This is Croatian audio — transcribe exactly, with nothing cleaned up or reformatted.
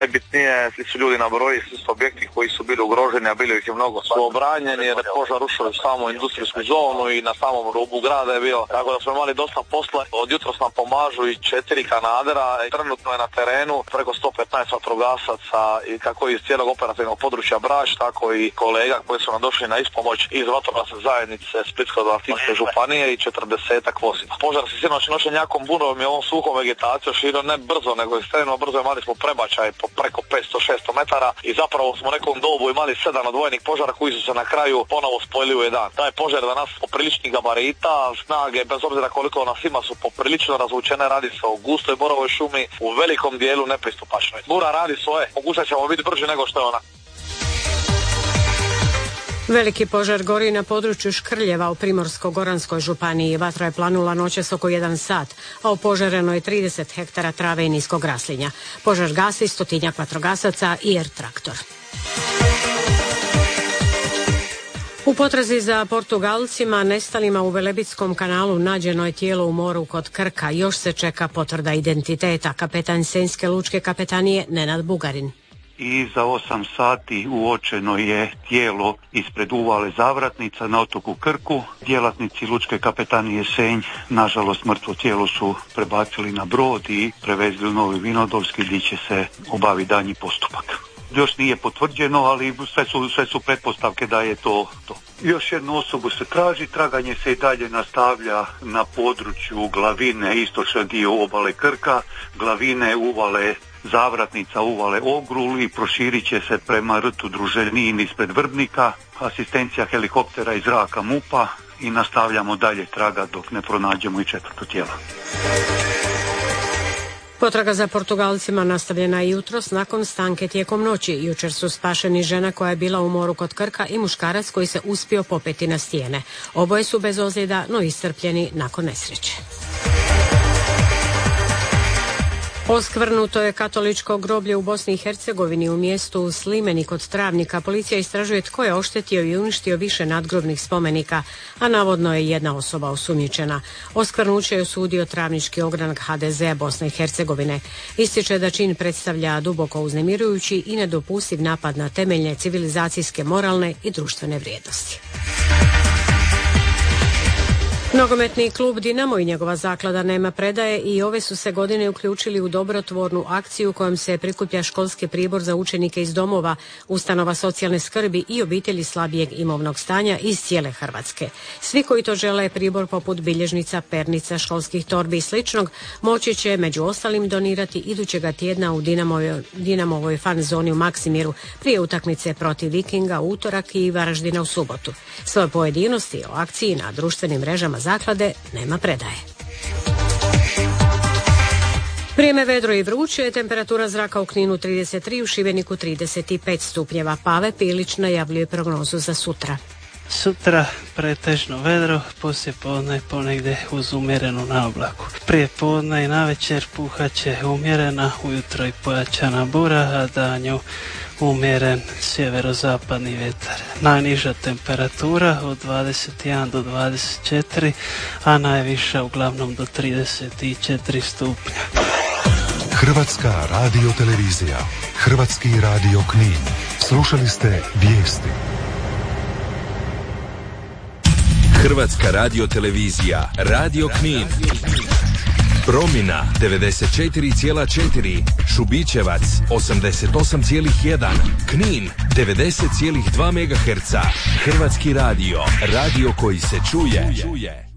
Najbitnije su ljudi na broji, svi su objekti koji su bili ugroženi, a bilo ih je mnogo, su obranjeni jer je požar rušio samu industrijsku zonu i na samom rubu grada je bio. Tako da smo imali dosta posla. Od jutros nam pomažu i četiri kanadera. Trenutno je na terenu preko sto petnaest vatrogasaca i kako iz cijelog operativnog područja Brač, tako i kolega koji su nam došli na ispomoć iz vatrogasne zajednice Splitsko-dalmatinske županije i četrdesetak vozila. Požar se sinoć noćen jakom bunom i ovom suhom vegetacijom širio ne brzo, nego ekstremno brzo. Imali smo prebačaj po preko petsto šesto metara i zapravo smo u nekom dobu imali sedam odvojenih požara koji su se na kraju ponovo spojili u jedan. Taj požar danas popriličnih gabarita, snage, bez obzira koliko nas ima, su poprilično razvučene, radi se o gustoj borovoj šumi, u velikom dijelu nepristupačnoj. Bura radi svoje, pokušat ćemo biti brži nego što je ona. Veliki požar gori na području Škrljeva u Primorsko-goranskoj županiji. Vatra je planula noćas oko jedan sat, a opožareno je trideset hektara trave i niskog raslinja. Požar gasi stotinjak vatrogasaca i er-traktor. U potrazi za Portugalcima nestalima u Velebitskom kanalu nađeno je tijelo u moru kod Krka. Još se čeka potvrda identiteta. Kapetan Senjske lučke kapetanije Nenad Bugarin. I za osam sati uočeno je tijelo ispred uvale Zavratnica na otoku Krku. Djelatnici lučke kapetanije Senj, nažalost, mrtvo tijelo su prebacili na brod i prevezli u Novi Vinodolski gdje će se obaviti daljnji postupak. Još nije potvrđeno, ali sve su, sve su pretpostavke da je to to. Još jednu osobu se traži, traganje se i dalje nastavlja na području Glavine, istočni dio obale Krka, Glavine, uvale Zavratnica, uvale Ogrul i proširit će se prema rtu Druženin ispred Vrbnika, asistencija helikoptera iz zraka MUP-a i nastavljamo dalje traga dok ne pronađemo i četvrto tijelo. Potraga za Portugalcima nastavljena je jutros nakon stanke tijekom noći. Jučer su spašeni žena koja je bila u moru kod Krka i muškarac koji se uspio popeti na stijene. Oboje su bez ozljeda, no iscrpljeni nakon nesreće. Oskvrnuto je katoličko groblje u Bosni i Hercegovini u mjestu Slimeni kod Travnika. Policija istražuje tko je oštetio i uništio više nadgrobnih spomenika, a navodno je jedna osoba osumnjičena. Oskvrnuće je osudio Travnički ogranak ha de zea Bosne i Hercegovine. Ističe da čin predstavlja duboko uznemirujući i nedopustiv napad na temeljne civilizacijske, moralne i društvene vrijednosti. Nogometni klub Dinamo i njegova zaklada Nema predaje i ove su se godine uključili u dobrotvornu akciju kojom se prikuplja školski pribor za učenike iz domova, ustanova socijalne skrbi i obitelji slabijeg imovnog stanja iz cijele Hrvatske. Svi koji to žele pribor poput bilježnica, pernica, školskih torbi i sličnog moći će među ostalim donirati idućega tjedna u Dinamovoj, Dinamovoj fan zoni u Maksimiru prije utakmice protiv Vikinga u utorak i Varaždina u subotu. Svoje pojedinosti o akciji na društvenim mrežama zaklade Nema predaje. Vrijeme vedro i vruće, temperatura zraka u Kninu trideset tri, u Šibeniku trideset pet stupnjeva. Pave Pilić najavljuje prognozu za sutra. Sutra pretežno vedro, poslije podne ponegdje uz umjerenu naoblaku. Prije podne i navečer puhaće umjerena, ujutro i pojačana bura, a danju umjeren sjeverozapadni vjetar. Najniža temperatura od dvadeset jedan do dvadeset četiri, a najviša uglavnom do trideset četiri stupnja. Hrvatska radiotelevizija, Hrvatski radio Knin. Slušali ste vijesti. Hrvatska radiotelevizija, Radio Knin. Promina devedeset četiri zarez četiri, Šubićevac osamdeset osam zarez jedan, Knin devedeset zarez dva megaherca. Hrvatski radio, radio koji se čuje.